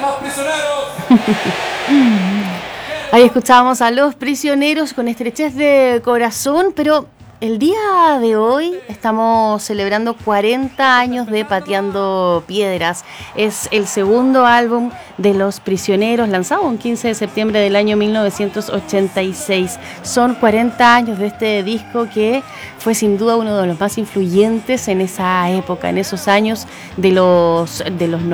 Ahí escuchábamos a Los Prisioneros con Estrechez de Corazón, pero el día de hoy estamos celebrando 40 años de Pateando Piedras. Es el segundo álbum de Los Prisioneros, lanzado un 15 de septiembre del año 1986. Son 40 años de este disco que fue sin duda uno de los más influyentes en esa época, en esos años de los